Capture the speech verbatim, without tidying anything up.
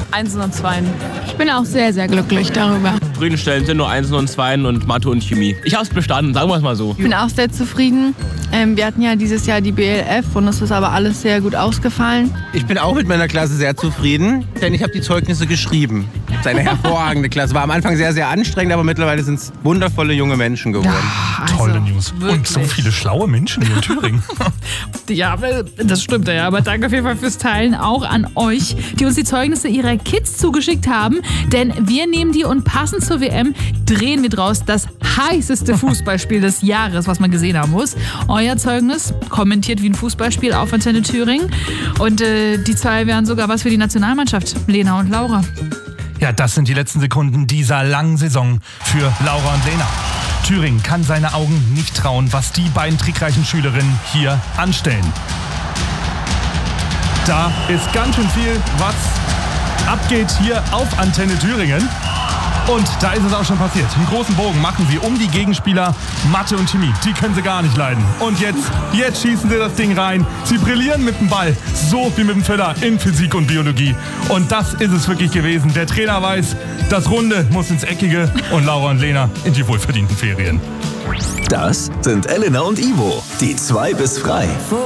Einsen und Zweien. Ich bin auch sehr, sehr glücklich darüber. Zufriedenstellend sind nur Einsen und Zweien und Mathe und Chemie. Ich hab's bestanden, sagen wir es mal so. Ich bin auch sehr zufrieden. Ähm, wir hatten ja dieses Jahr die B L F und es ist aber alles sehr gut ausgefallen. Ich bin auch mit meiner Klasse sehr zufrieden, denn ich habe die Zeugnisse geschrieben. Es ist eine hervorragende Klasse. War am Anfang sehr, sehr anstrengend, aber mittlerweile sind es wundervolle junge Menschen geworden. Ja, also, tolle News. Wirklich. Und so viele schlaue Menschen hier in Thüringen. Ja, das stimmt ja. Aber danke auf jeden Fall fürs Teilen auch an euch, die uns die Zeugnisse ihrer Kids zugeschickt haben. Denn wir nehmen die und passend zur W M drehen wir draus das heißeste Fußballspiel des Jahres, was man gesehen haben muss. Euer Zeugnis kommentiert wie ein Fußballspiel auf Antenne Thüringen. Und äh, die zwei wären sogar was für die Nationalmannschaft, Lena und Laura. Ja, das sind die letzten Sekunden dieser langen Saison für Laura und Lena. Thüringen kann seine Augen nicht trauen, was die beiden trickreichen Schülerinnen hier anstellen. Da ist ganz schön viel, was abgeht hier auf Antenne Thüringen. Und da ist es auch schon passiert. Einen großen Bogen machen sie um die Gegenspieler Mathe und Chemie. Die können sie gar nicht leiden. Und jetzt, jetzt schießen sie das Ding rein. Sie brillieren mit dem Ball, so wie mit dem Füller in Physik und Biologie. Und das ist es wirklich gewesen. Der Trainer weiß, das Runde muss ins Eckige und Laura und Lena in die wohlverdienten Ferien. Das sind Elena und Ivo, die zwei bis frei.